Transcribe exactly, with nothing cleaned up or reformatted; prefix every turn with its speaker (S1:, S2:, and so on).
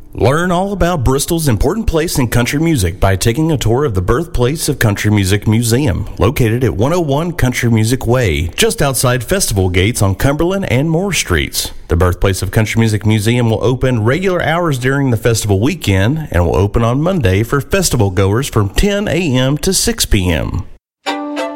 S1: Learn all about Bristol's important place in country music by taking a tour of the Birthplace of Country Music Museum, located at one oh one Country Music Way, just outside Festival Gates on Cumberland and Moore Streets. The Birthplace of Country Music Museum will open regular hours during the festival weekend and will open on Monday for festival goers from ten a.m. to six p.m.